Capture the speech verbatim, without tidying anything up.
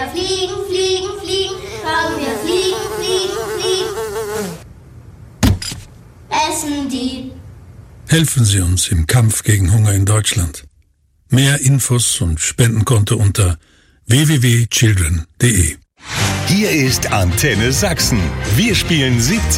wir fliegen, fliegen, fliegen, wollen wir fliegen, fliegen, fliegen. Essen die. Helfen Sie uns im Kampf gegen Hunger in Deutschland. Mehr Infos und Spendenkonto unter w w w punkt children punkt d e. Hier ist Antenne Sachsen. Wir spielen siebzig